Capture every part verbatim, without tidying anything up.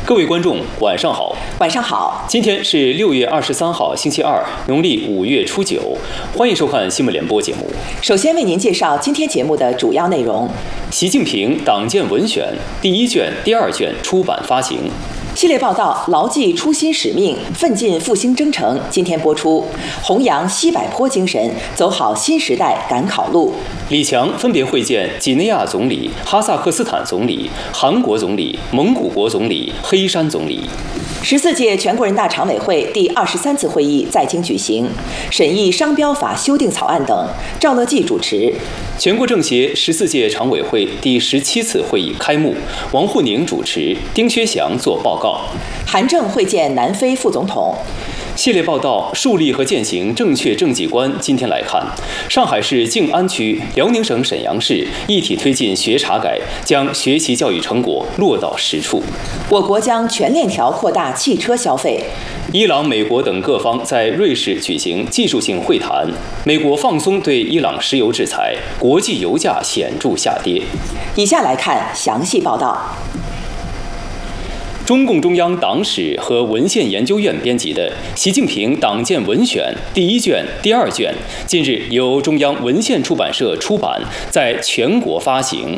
各位观众，晚上好。 晚上好。 今天是六月二十三号，星期二，农历五月初九。欢迎收看新闻联播节目。 首先为您介绍今天节目的主要内容： 习近平党建文选第一卷、第二卷出版发行。 系列报道牢记初心使命，奋进复兴征程，今天播出。弘扬西柏坡精神，走好新时代赶考路。 李强分别会见几内亚总理、哈萨克斯坦总理、韩国总理、蒙古国总理、黑山总理。 十四届全国人大常委会第二十三次会议在京举行，审议商标法修订草案等。赵乐际主持。 全国政协十四届常委会第十七次会议开幕，王沪宁主持，丁薛祥作报告。 韩正会见南非副总统。 系列报道树立和践行正确政绩观。今天来看，上海市静安区、辽宁省沈阳市一体推进学查改，将学习教育成果落到实处。 我国将全链条扩大汽车消费。 伊朗、美国等各方在瑞士举行技术性会谈，美国放松对伊朗石油制裁，国际油价显著下跌。 以下来看详细报道。 中共中央党史和文献研究院编辑的《习近平党建文选》第一卷、第二卷，近日由中央文献出版社出版，在全国发行。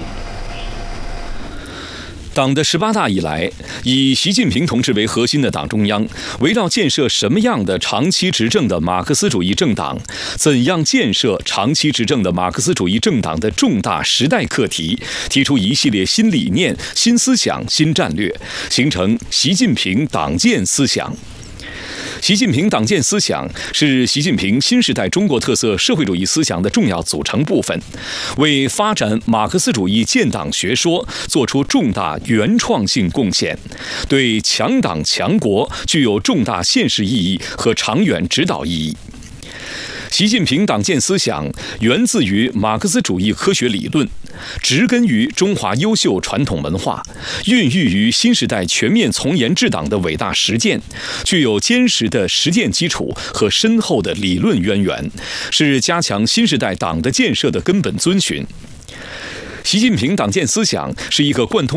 党的十八大以来，以习近平同志为核心的党中央，围绕建设什么样的长期执政的马克思主义政党，怎样建设长期执政的马克思主义政党的重大时代课题，提出一系列新理念、新思想、新战略，形成习近平党建思想。习近平党建思想是习近平新时代中国特色社会主义思想的重要组成部分，为发展马克思主义建党学说做出重大原创性贡献，对强党强国具有重大现实意义和长远指导意义。习近平党建思想源自于马克思主义科学理论，植根于中华优秀传统文化，孕育于新时代全面从严治党的伟大实践，具有坚实的实践基础和深厚的理论渊源，是加强新时代党的建设的根本遵循。习近平党建思想是一个贯通